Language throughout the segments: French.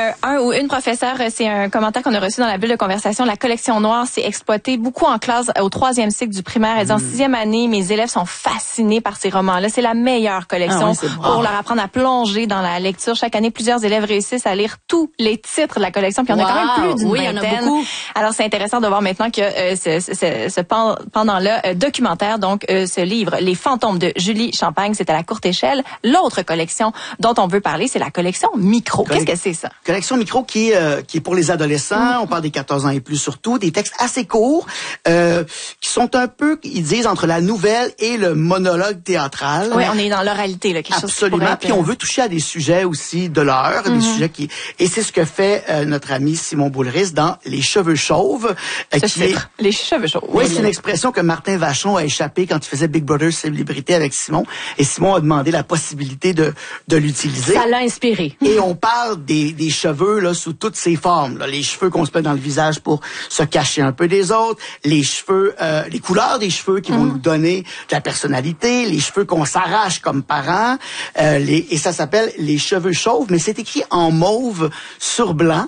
un ou une professeure, c'est un commentaire qu'on a reçu dans la bulle de conversation. La collection noire s'est exploitée beaucoup en classe au 3e cycle du primaire. Elle dit en 6e année, mes élèves sont fascinés par ces romans-là. C'est la meilleure collection pour leur apprendre à plonger dans la lecture. Chaque année, plusieurs élèves réussissent à lire tous les titres de la collection. Puis il y en a quand même plus d'une vingtaine. Il y en a beaucoup. Alors c'est intéressant de voir maintenant que ce pendant-là documentaire, donc ce livre, Les fantômes de Julie Champagne, c'est à la courte échelle. L'autre collection dont on veut parler, c'est la collection Micro. Qu'est-ce que c'est ça? Collection Micro qui est pour les adolescents. On parle des 14 ans et plus surtout. Des textes assez courts qui sont un peu, ils disent, entre la nouvelle et le monologue théâtral. Oui, on est dans l'oralité, là, quelque Absolument. chose qui Puis on veut toucher à des sujets aussi de l'heure, des sujets qui... Et c'est ce que fait notre ami Simon Boulris dans Les cheveux chauves. Les cheveux chauves. Oui, c'est une expression que Martin Vachon a échappé quand il faisait Big Brother Célébrité avec Simon. Et Simon a demandé la possibilité de l'utiliser. Ça l'a inspiré. Et on parle des cheveux là sous toutes ses formes. Là. Les cheveux qu'on se met dans le visage pour se cacher un peu des autres, les cheveux, les couleurs des cheveux qui vont nous donner de la personnalité, les cheveux qu'on s'arrache comme parents, et ça s'appelle Les cheveux chauves, mais c'est écrit en mauve sur blanc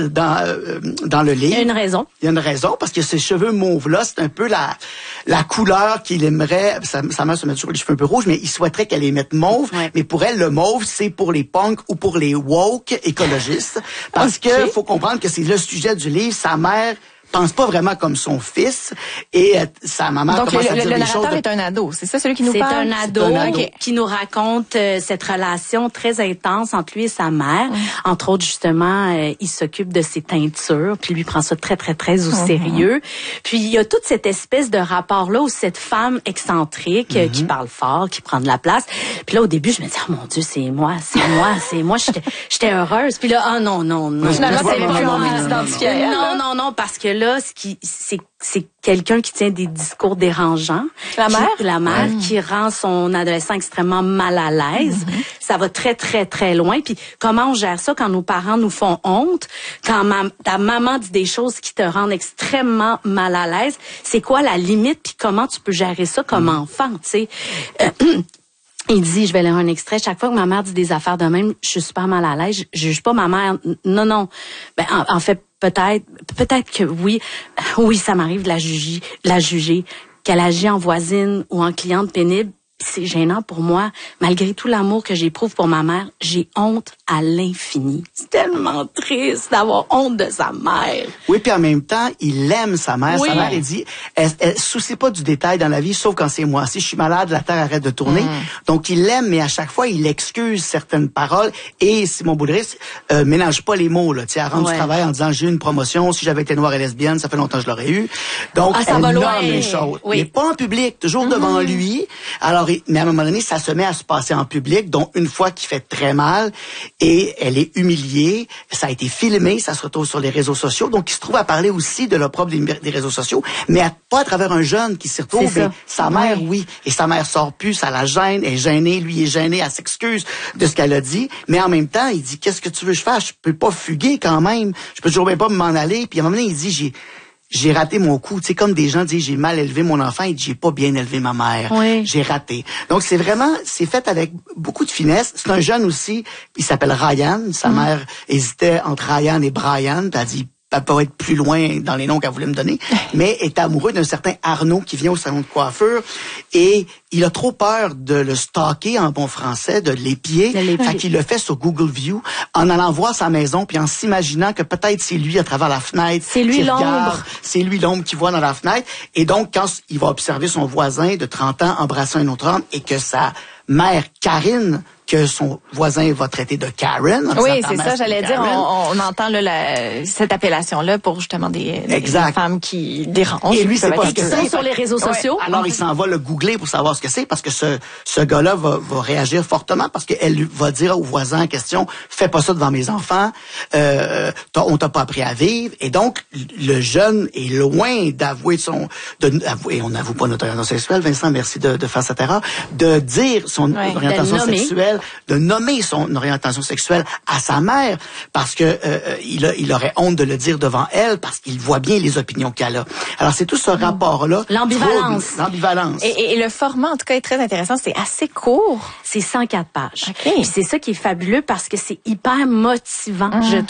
dans le livre. Il y a une raison. Il y a une raison, parce que ces cheveux mauves-là, c'est un peu la couleur qu'il aimerait. Sa mère se met toujours les cheveux un peu rouges, mais il souhaiterait qu'elle les mette mauve. Ouais. Mais pour elle, le mauve, c'est pour les punks ou pour les woke écologistes. Parce que faut comprendre que c'est le sujet du livre. Sa mère pense pas vraiment comme son fils et sa maman donc commence à dire le des choses. narrateur est un ado, c'est ça celui qui nous parle? C'est un ado qui nous raconte cette relation très intense entre lui et sa mère. Entre autres, justement, il s'occupe de ses teintures, puis lui prend ça très, très, très au sérieux. Puis il y a toute cette espèce de rapport-là où cette femme excentrique qui parle fort, qui prend de la place. Puis là, au début, je me dis, oh mon Dieu, c'est moi. J'étais heureuse. Puis là, non. Finalement, c'est plus envie de s'identifier. Non, parce que là, c'est quelqu'un qui tient des discours dérangeants. La mère qui rend son adolescent extrêmement mal à l'aise. Ça va très, très, très loin. Puis comment on gère ça quand nos parents nous font honte? Quand ta maman dit des choses qui te rendent extrêmement mal à l'aise, c'est quoi la limite? Puis comment tu peux gérer ça comme enfant, tu sais? Il dit, je vais lire un extrait, chaque fois que ma mère dit des affaires de même, je suis super mal à l'aise, je juge pas ma mère. Non. Ben, en fait, peut-être que oui, ça m'arrive de la juger, qu'elle agit en voisine ou en cliente pénible. C'est gênant pour moi. Malgré tout l'amour que j'éprouve pour ma mère, j'ai honte à l'infini. C'est tellement triste d'avoir honte de sa mère. Oui, puis en même temps, il aime sa mère. Oui. Sa mère, elle dit, elle soucie pas du détail dans la vie, sauf quand c'est moi. Si je suis malade, la terre arrête de tourner. Donc, il l'aime, mais à chaque fois, il excuse certaines paroles. Et Simon Boulris mélange pas les mots, là. Tu sais, elle rentre du travail en disant, j'ai eu une promotion, si j'avais été noire et lesbienne, ça fait longtemps que je l'aurais eu. Donc, elle nomme les choses. Oui. Mais pas en public, toujours devant lui. Alors, mais à un moment donné, ça se met à se passer en public, dont une fois qu'il fait très mal, et elle est humiliée, ça a été filmé, ça se retrouve sur les réseaux sociaux, donc il se trouve à parler aussi de l'opprobre des réseaux sociaux, mais pas à travers un jeune qui s'y retrouve, mais sa mère, oui, et sa mère sort plus, ça la gêne, elle est gênée, lui est gêné, elle s'excuse de ce qu'elle a dit, mais en même temps, il dit, qu'est-ce que tu veux que je fasse? Je peux pas fuguer quand même, je peux toujours même pas m'en aller, puis à un moment donné, il dit, j'ai raté mon coup. Tu sais, comme des gens disent, j'ai mal élevé mon enfant, et j'ai pas bien élevé ma mère. Oui. J'ai raté. Donc, c'est fait avec beaucoup de finesse. C'est un jeune aussi, il s'appelle Ryan. Sa mère hésitait entre Ryan et Brian. Elle a dit, elle peut être plus loin dans les noms qu'elle voulait me donner, mais est amoureux d'un certain Arnaud qui vient au salon de coiffure et il a trop peur de le stalker en bon français, de l'épier. Fait qu'il le fait sur Google View en allant voir sa maison puis en s'imaginant que peut-être c'est lui à travers la fenêtre. C'est lui l'ombre. C'est lui l'ombre qui voit dans la fenêtre. Et donc, quand il va observer son voisin de 30 ans embrasser un autre homme et que sa mère, Karine, que son voisin va traiter de Karen. Oui, c'est ça, j'allais dire. On entend là, cette appellation-là pour justement des femmes qui dérangent. Et lui, c'est pas ce que c'est. Sur les réseaux sociaux. Alors, il s'en va le googler pour savoir ce que c'est, parce que ce gars-là va réagir fortement, parce qu'elle va dire au voisin en question, fais pas ça devant mes enfants, on t'a pas appris à vivre. Et donc, le jeune est loin d'avouer on n'avoue pas notre orientation sexuelle, Vincent, merci de faire cette erreur, de dire son orientation sexuelle, de nommer son orientation sexuelle à sa mère, parce que il aurait honte de le dire devant elle, parce qu'il voit bien les opinions qu'elle a. Alors, c'est tout ce rapport-là. L'ambivalence. Et le format, en tout cas, est très intéressant. C'est assez court. C'est 104 pages. Okay. Puis c'est ça qui est fabuleux, parce que c'est hyper motivant, je